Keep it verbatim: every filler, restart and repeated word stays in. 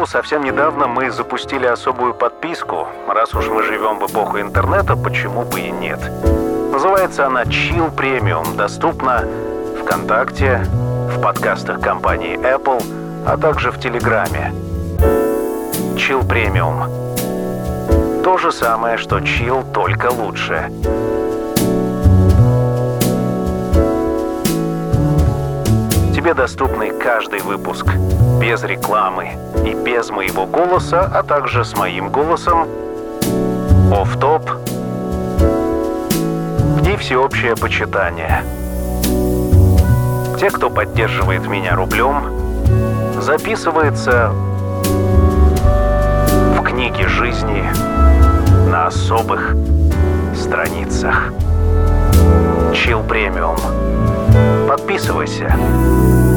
совсем недавно мы запустили особую подписку. Раз уж мы живем в эпоху интернета, почему бы и нет. Называется она Chill Premium. Доступна ВКонтакте, в подкастах компании Apple, а также в Телеграме. Chill Premium. То же самое, что Chill, только лучше. Тебе доступны каждый выпуск, без рекламы и без моего голоса, а также с моим голосом, офф-топ и всеобщее почитание. Те, кто поддерживает меня рублем, записывается в книге жизни на особых страницах. Chill Premium. Подписывайся.